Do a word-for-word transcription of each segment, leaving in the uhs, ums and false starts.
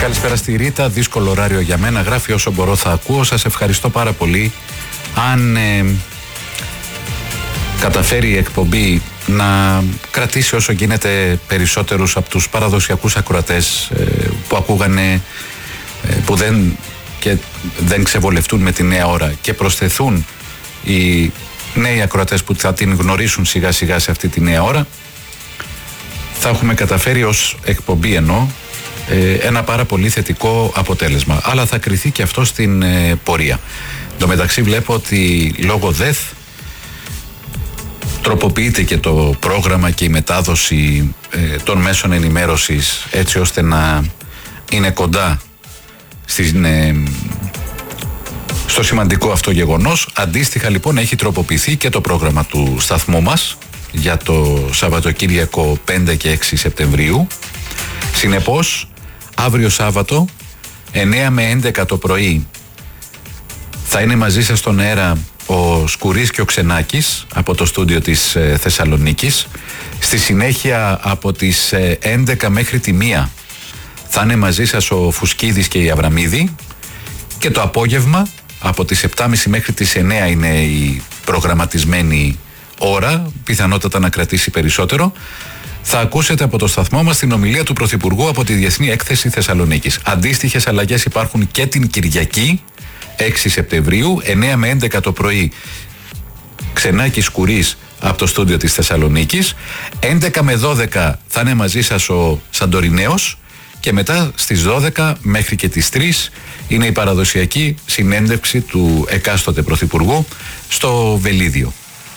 Καλησπέρα στη Ρίτα, δύσκολο ωράριο για μένα, γράφει όσο μπορώ θα ακούω, σας ευχαριστώ πάρα πολύ. Αν ε, καταφέρει η εκπομπή να κρατήσει όσο γίνεται περισσότερους από τους παραδοσιακούς ακροατές ε, που ακούγανε, ε, που δεν, και δεν ξεβολευτούν με τη νέα ώρα και προσθεθούν οι νέοι ακροατές που θα την γνωρίσουν σιγά σιγά σε αυτή τη νέα ώρα, θα έχουμε καταφέρει ως εκπομπή εννοώ ένα πάρα πολύ θετικό αποτέλεσμα. Αλλά θα κριθεί και αυτό στην ε, πορεία. Εν τω μεταξύ βλέπω ότι λόγω ΔΕΘ τροποποιείται και το πρόγραμμα και η μετάδοση ε, των μέσων ενημέρωσης έτσι ώστε να είναι κοντά στην, ε, στο σημαντικό αυτό γεγονός. Αντίστοιχα λοιπόν έχει τροποποιηθεί και το πρόγραμμα του σταθμού μας για το Σαββατοκύριακο πέντε και έξι Σεπτεμβρίου. Συνεπώς αύριο Σάββατο εννέα με έντεκα το πρωί θα είναι μαζί σας στον αέρα ο Σκουρής και ο Ξενάκης από το στούντιο της ε, Θεσσαλονίκης. Στη συνέχεια από τις ε, έντεκα μέχρι τη μία θα είναι μαζί σας ο Φουσκίδης και η Αβραμίδη, και το απόγευμα από τις επτά και μισή μέχρι τις εννέα είναι η προγραμματισμένη ώρα, πιθανότατα να κρατήσει περισσότερο. Θα ακούσετε από το σταθμό μας την ομιλία του Πρωθυπουργού από τη Διεθνή Έκθεση Θεσσαλονίκης. Αντίστοιχες αλλαγές υπάρχουν και την Κυριακή έξι Σεπτεμβρίου, εννέα με έντεκα το πρωί Ξενάκης Σκουρής από το στούντιο της Θεσσαλονίκης, έντεκα με δώδεκα θα είναι μαζί σας ο Σαντορινέος, και μετά στις δώδεκα μέχρι και τις τρεις είναι η παραδοσιακή συνέντευξη του εκάστοτε Πρωθυπουργού στο Βελίδιο.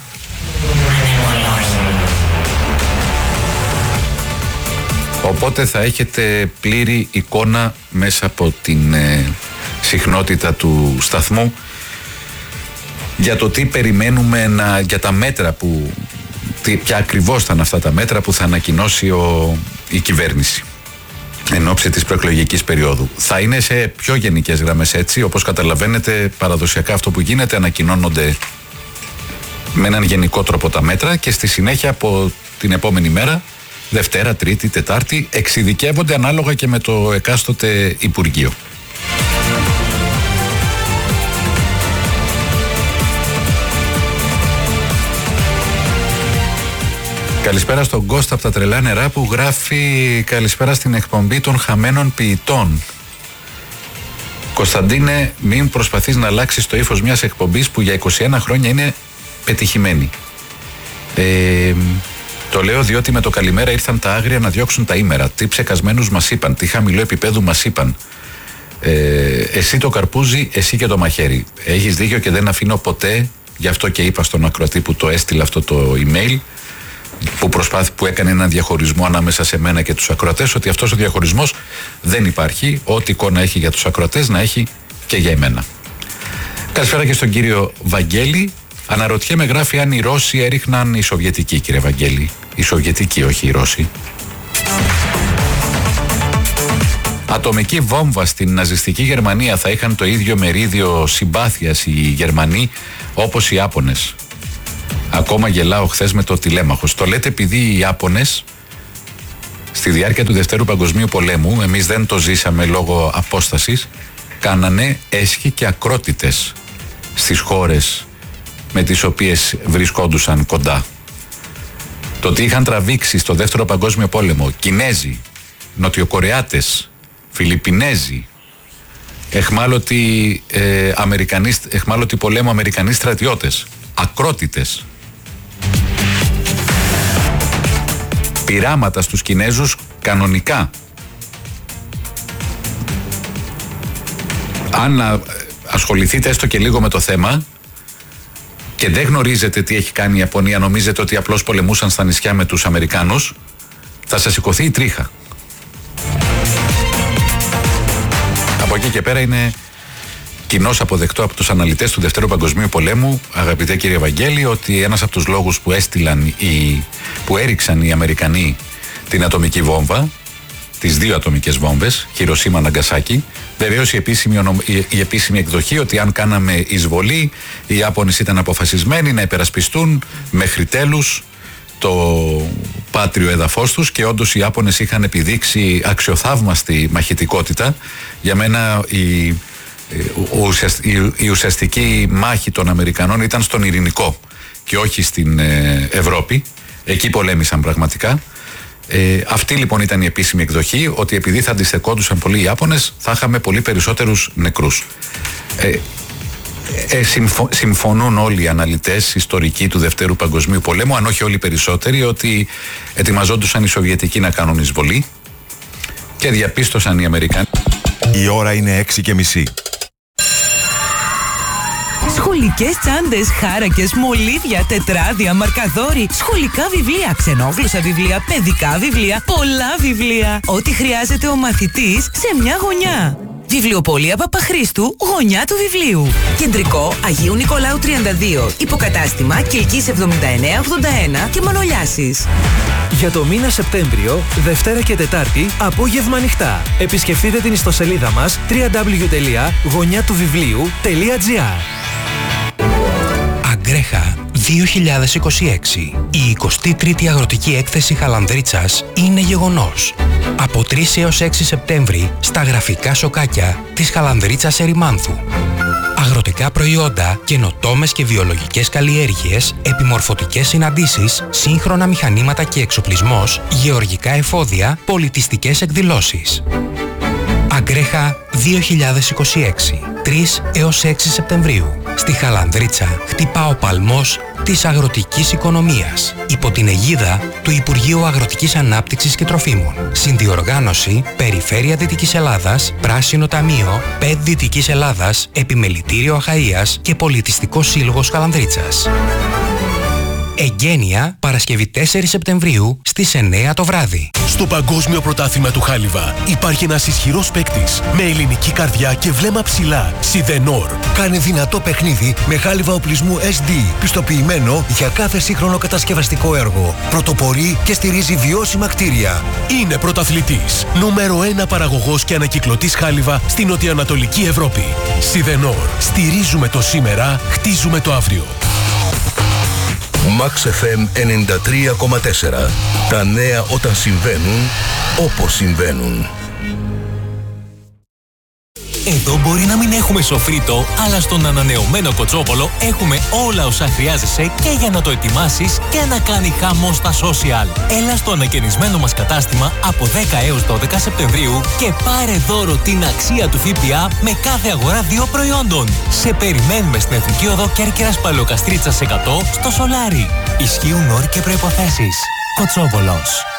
Οπότε θα έχετε πλήρη εικόνα μέσα από την ε, συχνότητα του σταθμού για το τι περιμένουμε, να, για τα μέτρα που, τι, ποια ακριβώς θα είναι αυτά τα μέτρα που θα ανακοινώσει ο, η κυβέρνηση εν ώψη της προεκλογικής περίοδου. Θα είναι σε πιο γενικές γραμμές έτσι, όπως καταλαβαίνετε παραδοσιακά αυτό που γίνεται, ανακοινώνονται με έναν γενικό τρόπο τα μέτρα και στη συνέχεια από την επόμενη μέρα, Δευτέρα, Τρίτη, Τετάρτη, εξειδικεύονται ανάλογα και με το εκάστοτε Υπουργείο. Καλησπέρα στον Κώστα από τα Τρελά Νερά που γράφει καλησπέρα στην εκπομπή των χαμένων ποιητών. Κωνσταντίνε, μην προσπαθείς να αλλάξεις το ύφος μιας εκπομπής που για είκοσι ένα χρόνια είναι πετυχημένη. Ε, το λέω διότι με το καλημέρα ήρθαν τα άγρια να διώξουν τα ήμερα. Τι ψεκασμένους μας είπαν, τι χαμηλό επίπεδου μας είπαν. Ε, εσύ το καρπούζι, εσύ και το μαχαίρι. Έχεις δίκιο και δεν αφήνω ποτέ, γι' αυτό και είπα στον ακροατή που το έστειλε αυτό το email, που, προσπάθη, που έκανε έναν διαχωρισμό ανάμεσα σε μένα και τους ακροατές, ότι αυτός ο διαχωρισμός δεν υπάρχει. Ό,τι εικόνα έχει για τους ακροατές να έχει και για εμένα. Καλησπέρα και στον κύριο Βαγγέλη. Αναρωτιέμαι, γράφει, αν οι Ρώσοι έριχναν οι Σοβιετικοί, κύριε Βαγγέλη. Οι Σοβιετικοί, όχι οι Ρώσοι. Ατομική βόμβα στην ναζιστική Γερμανία, θα είχαν το ίδιο μερίδιο συμπάθειας οι Γερμανοί όπως οι Ιάπωνες. Ακόμα γελάω χθες με το τηλέμαχος. Το λέτε επειδή οι Ιάπωνες στη διάρκεια του Δευτέρου Παγκοσμίου Πολέμου, εμείς δεν το ζήσαμε λόγω απόστασης, κάνανε έσχοι και ακρότητες στις χώρες με τις οποίες βρισκόντουσαν κοντά. Το ότι είχαν τραβήξει στο Δεύτερο Παγκόσμιο Πόλεμο Κινέζοι, Νοτιοκορεάτες, Φιλιππινέζοι, εχμάλωτοι, ε, εχμάλωτοι πολέμου Αμερικανοί στρατιώτες, ακρότητες, πειράματα στους Κινέζους κανονικά. Αν ασχοληθείτε έστω και λίγο με το θέμα και δεν γνωρίζετε τι έχει κάνει η Ιαπωνία, νομίζετε ότι απλώς πολεμούσαν στα νησιά με τους Αμερικάνους, θα σας σηκωθεί η τρίχα. Από εκεί και πέρα είναι κοινώς αποδεκτό από τους αναλυτές του Δευτέρου Παγκοσμίου Πολέμου, αγαπητέ κύριε Βαγγέλη, ότι ένας από τους λόγους που έστειλαν οι, που έριξαν οι Αμερικανοί την ατομική βόμβα, τις δύο ατομικές βόμβες, Χιροσίμα, Ναγκασάκι, βεβαίως η επίσημη, η, η επίσημη εκδοχή ότι αν κάναμε εισβολή, οι Ιάπωνες ήταν αποφασισμένοι να υπερασπιστούν μέχρι τέλους το πάτριο έδαφος τους και όντως οι Ιάπωνες είχαν επιδείξει αξιοθαύμαστη μαχητικότητα. Για μένα η, η, η ουσιαστική μάχη των Αμερικανών ήταν στον Ειρηνικό και όχι στην ε, Ευρώπη. Εκεί πολέμησαν πραγματικά. Ε, αυτή λοιπόν ήταν η επίσημη εκδοχή, ότι επειδή θα αντιστεκόντουσαν πολλοί οι Ιάπωνες θα είχαμε πολύ περισσότερους νεκρούς. Ε, ε, συμφω, συμφωνούν όλοι οι αναλυτές ιστορικοί του Δευτέρου Παγκοσμίου Πολέμου, αν όχι όλοι περισσότεροι, ότι ετοιμαζόντουσαν οι Σοβιετικοί να κάνουν εισβολή και διαπίστωσαν οι Αμερικανοί. Η ώρα είναι έξι και μισή. Σχολικές τσάντες, χάρακες, μολύβια, τετράδια, μαρκαδόροι, σχολικά βιβλία, ξενόγλωσσα βιβλία, παιδικά βιβλία, πολλά βιβλία. Ό,τι χρειάζεται ο μαθητής σε μια γωνιά. Βιβλιοπωλεία Παπαχρήστου, γωνιά του βιβλίου. Κεντρικό Αγίου Νικολάου τριάντα δύο. Υποκατάστημα Κιλκής εβδομήντα εννέα ογδόντα ένα και Μανολιάσης. Για το μήνα Σεπτέμβριο, Δευτέρα και Τετάρτη, απόγευμα ανοιχτά. Επισκεφτείτε την ιστοσελίδα μας double-u double-u double-u τελεία γωνιά του βιβλίου τελεία τζι άρ. Αγκρέχα δύο χιλιάδες είκοσι έξι. Η εικοστή τρίτη Αγροτική Έκθεση Χαλανδρίτσας είναι γεγονός. Από τρεις έως έξι Σεπτέμβρη στα γραφικά σοκάκια της Χαλανδρίτσας Ερημάνθου. Αγροτικά προϊόντα, καινοτόμες και βιολογικές καλλιέργειες, επιμορφωτικές συναντήσεις, σύγχρονα μηχανήματα και εξοπλισμός, γεωργικά εφόδια, πολιτιστικές εκδηλώσεις. Αγκρέχα δύο χιλιάδες είκοσι έξι. τρεις έως έξι Σεπτεμβρίου. Στη Χαλανδρίτσα χτυπά ο παλμός της αγροτικής οικονομίας υπό την αιγίδα του Υπουργείου Αγροτικής Ανάπτυξης και Τροφίμων. Συνδιοργάνωση Περιφέρεια Δυτικής Ελλάδας, Πράσινο Ταμείο, ΠΕΤ Δυτικής Ελλάδας, Επιμελητήριο Αχαΐας και Πολιτιστικός Σύλλογος Χαλανδρίτσας. Εγγένεια Παρασκευή τέσσερις Σεπτεμβρίου στις εννέα το βράδυ. Στο Παγκόσμιο Πρωτάθλημα του Χάλιβα υπάρχει ένας ισχυρός παίκτης με ελληνική καρδιά και βλέμμα ψηλά. Σιδενόρ. Κάνει δυνατό παιχνίδι με χάλιβα οπλισμού ες ντι, πιστοποιημένο για κάθε σύγχρονο κατασκευαστικό έργο. Πρωτοπορεί και στηρίζει βιώσιμα κτίρια. Είναι πρωταθλητής. Νούμερο ένα παραγωγός και ανακυκλωτής χάλιβα στην νοτιοανατολική Ευρώπη. Σιδενόρ. Στηρίζουμε το σήμερα, χτίζουμε το αύριο. Max εφ εμ ενενήντα τρία κόμμα τέσσερα. Τα νέα όταν συμβαίνουν, όπως συμβαίνουν. Εδώ μπορεί να μην έχουμε σοφρίτο, αλλά στον ανανεωμένο Κοτσόβολο έχουμε όλα όσα χρειάζεσαι και για να το ετοιμάσεις και να κάνει χαμό στα social. Έλα στο ανακαινισμένο μας κατάστημα από δέκα έως δώδεκα Σεπτεμβρίου και πάρε δώρο την αξία του ΦΠΑ με κάθε αγορά δύο προϊόντων. Σε περιμένουμε στην Εθνική Οδό Κέρκυρας Παλαιοκαστρίτσας εκατό στο Σολάρι. Ισχύουν όροι και προϋποθέσεις. Κοτσόβολος.